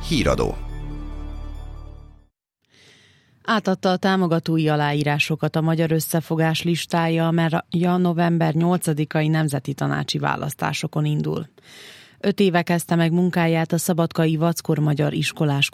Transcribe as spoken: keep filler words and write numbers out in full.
Híradó. Átadta a támogatói aláírásokat a Magyar Összefogás listája, mert a november nyolcadikai nemzeti tanácsi választásokon indul. Öt éve kezdte meg munkáját a szabadkai Vackor Magyar Iskolás